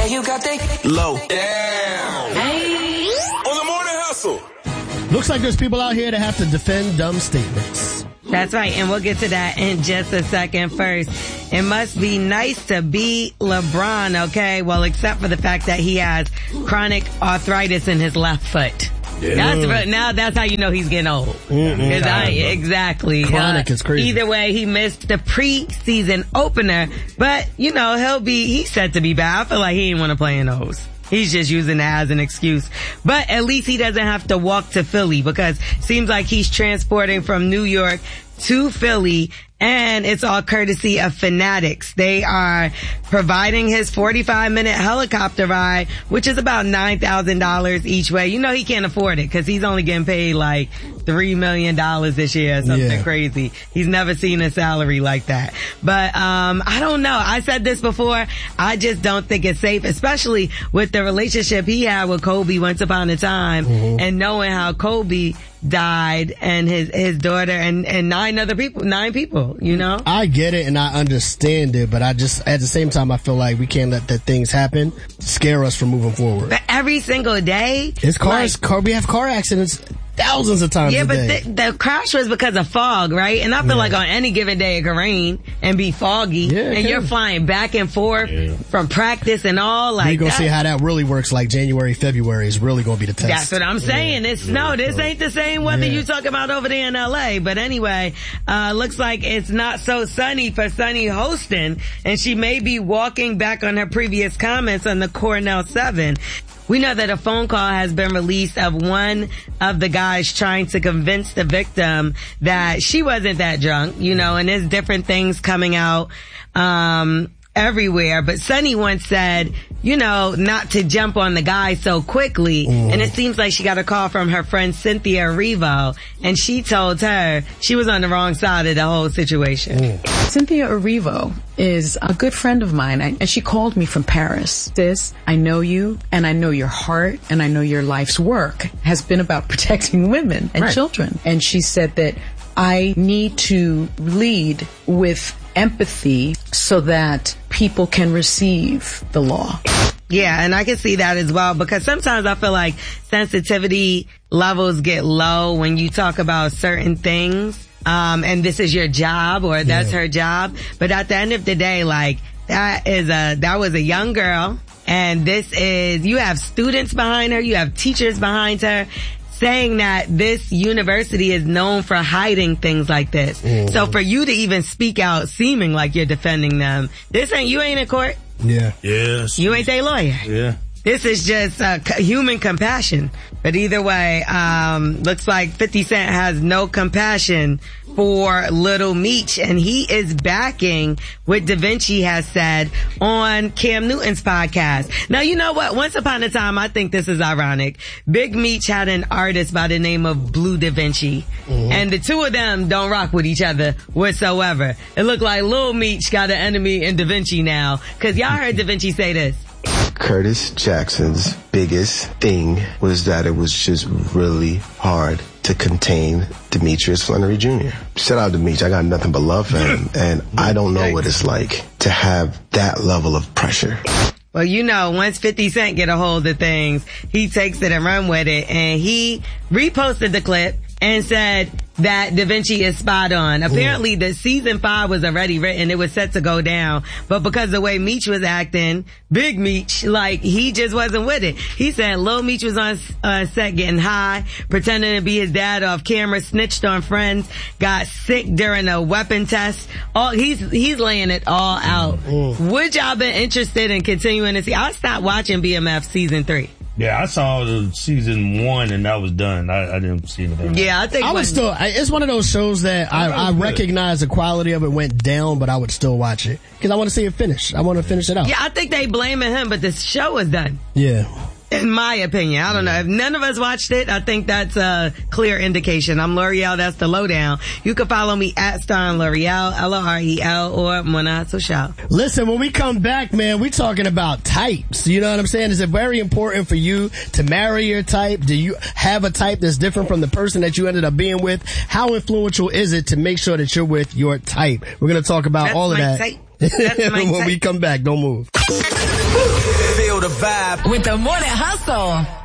Yeah, you got that low. Damn. Hey. On the morning hustle. Looks like there's people out here that have to defend dumb statements. That's right, and we'll get to that in just a second. First, it must be nice to be LeBron, okay? Well, except for the fact that he has chronic arthritis in his left foot. Yeah. Now that's how you know he's getting old. Exactly. Chronic is crazy. Either way, he missed the preseason opener, but, he's set to be back. I feel like he didn't want to play in those. He's just using that as an excuse. But at least he doesn't have to walk to Philly because it seems like he's transporting from New York to Philly, and it's all courtesy of Fanatics. They are providing his 45-minute helicopter ride, which is about $9,000 each way. He can't afford it because he's only getting paid like $3 million this year or something crazy. He's never seen a salary like that. But I don't know. I said this before. I just don't think it's safe, especially with the relationship he had with Kobe once upon a time, and knowing how Kobe died and his daughter and nine people, I get it and I understand it, but I just, at the same time, I feel like we can't let that things happen scare us from moving forward. But every single day. It's cars, we have car accidents thousands of times a day. But the crash was because of fog, right? And I feel like on any given day it could rain and be foggy, and you're flying back and forth from practice and all like that. We're going to see how that really works, like January, February is really going to be the test. That's what I'm saying. It's snow. This ain't the same weather you talking about over there in LA. But anyway, looks like it's not so sunny for Sunny Hostin, and she may be walking back on her previous comments on the Cornell 7. We know that a phone call has been released of one of the guys trying to convince the victim that she wasn't that drunk, and there's different things coming out everywhere. But Sunny once said, not to jump on the guy so quickly. And it seems like she got a call from her friend Cynthia Erivo, and she told her she was on the wrong side of the whole situation. Cynthia Erivo is a good friend of mine, and she called me from Paris. Sis, I know you, and I know your heart, and I know your life's work has been about protecting women and children. And she said that I need to lead with empathy so that people can receive the law. Yeah, and I can see that as well, because sometimes I feel like sensitivity levels get low when you talk about certain things, and this is your job or that's her job. But at the end of the day, like, that was a young girl, and you have students behind her, you have teachers behind her, saying that this university is known for hiding things like this. So for you to even speak out seeming like you're defending them, you ain't in court. Yeah. Yes. You ain't their lawyer. Yeah. This is just human compassion. But either way, looks like 50 Cent has no compassion for Little Meech, and he is backing what Da Vinci has said on Cam Newton's podcast. Now, you know what? Once upon a time, I think this is ironic. Big Meech had an artist by the name of Blue Da Vinci, and the two of them don't rock with each other whatsoever. It looked like Lil Meech got an enemy in Da Vinci now, because y'all heard Da Vinci say this. Curtis Jackson's biggest thing was that it was just really hard to contain Demetrius Flannery Jr. Shout out to Meech. I got nothing but love for him, and I don't know what it's like to have that level of pressure. Well, once 50 Cent get a hold of things, he takes it and run with it, and he reposted the clip and said that Da Vinci is spot on. Apparently, the season 5 was already written. It was set to go down. But because the way Meech was acting, Big Meech, he just wasn't with it. He said Lil Meech was on set getting high, pretending to be his dad off camera, snitched on friends, got sick during a weapon test. He's laying it all out. Would y'all been interested in continuing to see? I stopped watching BMF season 3. Yeah, I saw the season 1 and that was done. I didn't see anything. Yeah, I think it's one of those shows that I recognize the quality of it went down, but I would still watch it because I want to see it finish. I want to finish it out. Yeah, I think they blaming him, but the show is done. Yeah. In my opinion. I don't know. If none of us watched it, I think that's a clear indication. I'm L'Oreal. That's the lowdown. You can follow me at Starn L'Oreal, L'Oreal, or Mona Hustle Show. Listen, when we come back, man, we're talking about types. You know what I'm saying? Is it very important for you to marry your type? Do you have a type that's different from the person that you ended up being with? How influential is it to make sure that you're with your type? We're going to talk about all of that. That's my type. When we come back. Don't move. Feel the vibe with the Morning Hustle.